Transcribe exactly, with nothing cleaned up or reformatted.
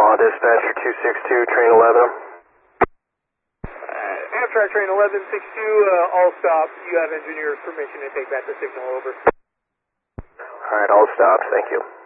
Omaha Dispatcher two six two, train eleven. Uh, Amtrak train eleven six two, uh, all stop. You have engineer's permission to take back the signal, over. Alright, all stops, thank you.